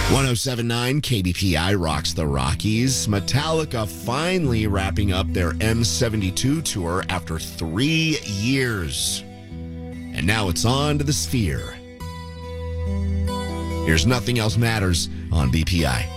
1079 KBPI rocks the Rockies. Metallica finally wrapping up their M72 tour after 3 years. And now it's on to the Sphere. Here's Nothing Else Matters on BPI.